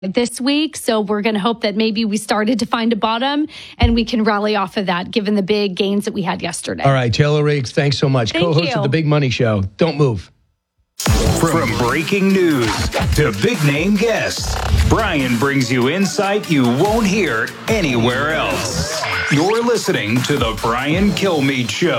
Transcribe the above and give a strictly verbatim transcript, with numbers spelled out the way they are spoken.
this week. So we're going to hope that maybe we started to find a bottom and we can rally off of that given the big gains that we had yesterday. All right, Taylor Riggs, thanks so much. Thank Co-host you. of The Big Money Show. Don't move. From breaking news to big name guests, Brian brings you insight you won't hear anywhere else. You're listening to The Brian Kilmeade Show.